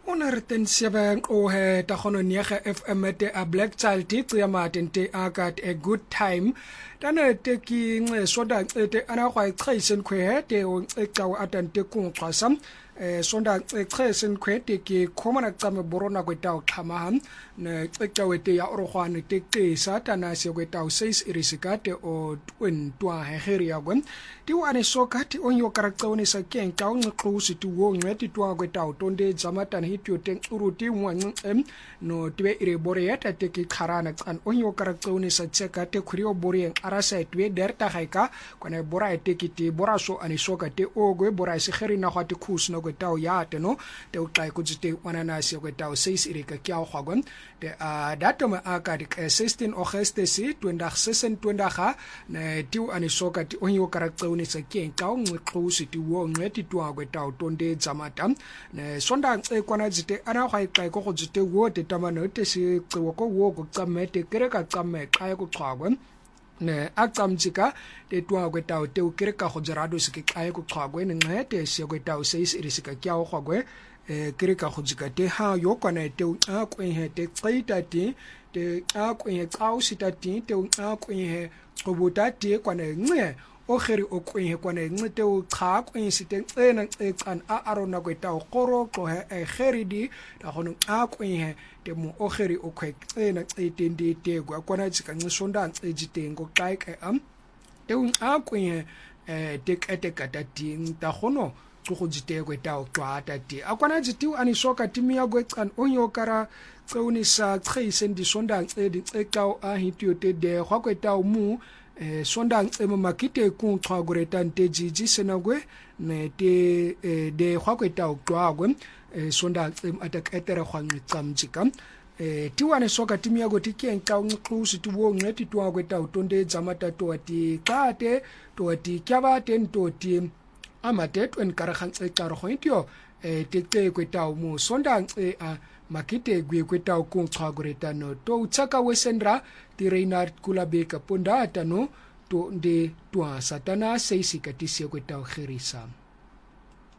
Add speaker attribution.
Speaker 1: Ona reten siabang o he ta khono niega FM te a Black Child ti ya maten te akat a good time tana te ki soda te ana khwa ichisen khwe te o echaw atan te ku xasam sonda ichisen khwe te ki khomana tsame borona ko taw khama ne echaw te ya ro khwane te ke satana se ko taw 6 irisikate o twin twa heria gwen ti wane sokati onyo karaktsone sa ken taw ngxusi tu wo ngeti twa ko taw tonde zamatan hityo te uruti mwan no twe ire boreyata te ki kharana an onyo karaktsone sa tseka te khrio boryen arasa twe derta haika kone bora te ki te bora so ani soka te ogwe bora se kheri na khwati khus no ko taw ya te no te utlai ku te wanana se ko taw 6 ire ka kya khwagon te datum akadik 16 August 2026 ne tiu ani soka ti onyo karaktsone sa ken taw ngxusi ti wo ngeti twa ko taw tonde zamatam ne sonda kwana jite ana khwai kai ko jite wo te tamano te se ko wo ko tsamete kere ka tsamme kai ko xwagwe ne atsamjika te twa ko taw te kere ka go jarado se kai ko xwagwe ne ngete se ko taw 6 irisika kya go xwagwe kere ka go jika te ha yo kwana te a ko he te tsaita te a ko he qausita te a ko he qobuta te kwana nge o kheri o kwenye kwane ngite o kha kwenye siteng ena ekan a arona ko ta khoro ko he kheri di ta hono a kwenye te mo o kheri o kwe ena etende te kwa kwana tsika ngisonda ejitengo kai ke te un a kwenye te kete kata ting ta hono go jite ko ta o twa ta ti a kwana jitu ani soka timia go kan onyo kara tsoni sa tseisen di sonda edi ekao a hityo te de kwa ko ta mu sonda makite ku twagoretan te jiji senagwe ne te de khwakweta ukwagwe sonda atak etere khwangi tsamjika tiwane soka timia go tikien ka ngxusi tuwo ngeti twakweta utonde zamata to ati kate to ati kyabate to ti amate twen karakhan tsaro khointio te kweta mu sonda makite gwe kweta ku twagoretano to utsaka wesendra ti Reinhard Kulabeka ponda atano to de tua satana seisi katisia kweta gerisa